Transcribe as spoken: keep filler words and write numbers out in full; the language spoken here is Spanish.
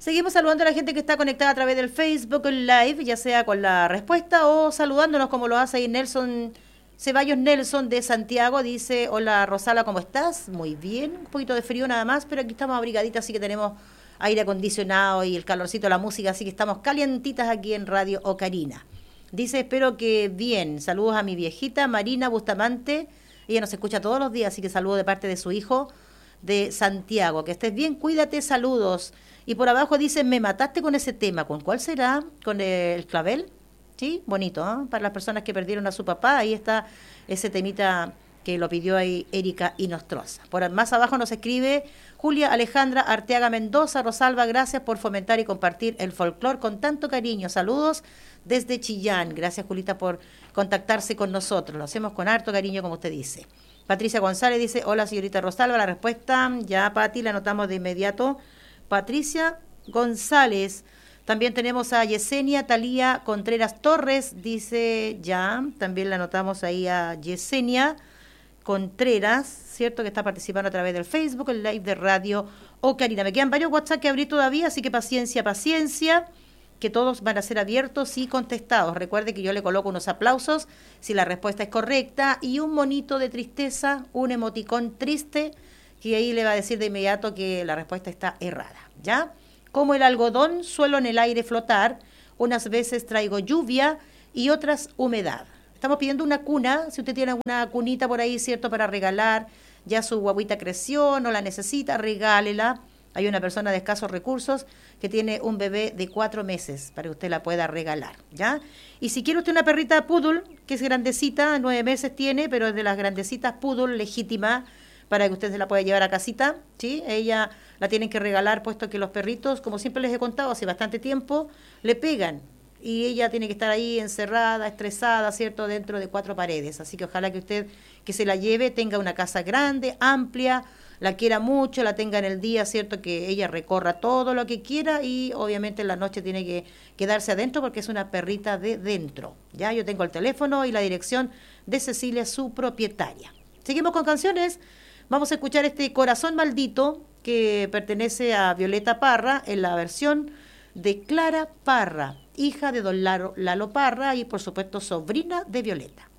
Seguimos saludando a la gente que está conectada a través del Facebook Live, ya sea con la respuesta o saludándonos como lo hace ahí Nelson Ceballos Nelson de Santiago. Dice, hola Rosala, ¿cómo estás? Muy bien, un poquito de frío nada más, pero aquí estamos abrigaditas, así que tenemos aire acondicionado y el calorcito de la música, así que estamos calientitas aquí en Radio Ocarina. Dice, espero que bien, saludos a mi viejita Marina Bustamante, ella nos escucha todos los días, así que saludo de parte de su hijo de Santiago. Que estés bien, cuídate, saludos. Y por abajo dice, me mataste con ese tema. ¿Con cuál será? ¿Con el clavel? Sí, bonito, ¿eh? Para las personas que perdieron a su papá, ahí está ese temita que lo pidió ahí Erika Inostroza. Por más abajo nos escribe Julia Alejandra Arteaga Mendoza. Rosalba, gracias por fomentar y compartir el folclore con tanto cariño. Saludos desde Chillán. Gracias, Julita, por contactarse con nosotros. Lo hacemos con harto cariño, como usted dice. Patricia González dice, hola señorita Rosalba, la respuesta ya, Pati, la anotamos de inmediato. Patricia González. También tenemos a Yesenia Talía Contreras Torres, dice ya, también la anotamos ahí a Yesenia Contreras, ¿cierto? Que está participando a través del Facebook, el live de Radio Ocarina. Me quedan varios WhatsApp que abrí todavía, así que paciencia, paciencia, que todos van a ser abiertos y contestados. Recuerde que yo le coloco unos aplausos si la respuesta es correcta y un monito de tristeza, un emoticón triste, que ahí le va a decir de inmediato que la respuesta está errada, ¿ya? Como el algodón, suelo en el aire flotar, unas veces traigo lluvia y otras humedad. Estamos pidiendo una cuna, si usted tiene una cunita por ahí, ¿cierto?, para regalar, ya su guaguita creció, no la necesita, regálela. Hay una persona de escasos recursos que tiene un bebé de cuatro meses para que usted la pueda regalar, ¿ya? Y si quiere usted una perrita poodle, que es grandecita, nueve meses tiene, pero es de las grandecitas poodle legítima, para que usted se la pueda llevar a casita, ¿sí? Ella la tienen que regalar, puesto que los perritos, como siempre les he contado hace bastante tiempo, le pegan. Y ella tiene que estar ahí encerrada, estresada, ¿cierto?, dentro de cuatro paredes. Así que ojalá que usted que se la lleve tenga una casa grande, amplia, la quiera mucho, la tenga en el día, ¿cierto?, que ella recorra todo lo que quiera y obviamente en la noche tiene que quedarse adentro porque es una perrita de dentro. Ya, yo tengo el teléfono y la dirección de Cecilia, su propietaria. Seguimos con canciones. Vamos a escuchar este Corazón Maldito que pertenece a Violeta Parra en la versión de Clara Parra, hija de don Lalo, Lalo Parra y por supuesto sobrina de Violeta.